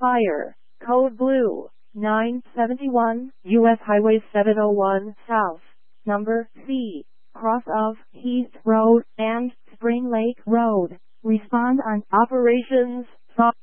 Fire. Code Blue. 971 U.S. Highway 701 South. Number C. Cross of Heath Road and Spring Lake Road. Respond on Operations.